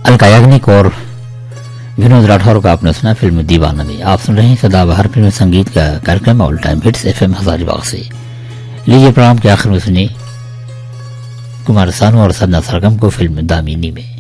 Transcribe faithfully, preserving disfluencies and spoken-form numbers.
अलका याग्निक और विनोद राठौर का आपने सुना फिल्म दीवाना में। आप सुन रहे हैं सदाबहार फिल्म संगीत का कार्यक्रम all time hits FM Hazaribagh से। लीजिए प्रोग्राम के आखिर में सुनिए कुमार सानू और सदना सरगम को फिल्म दामिनी में।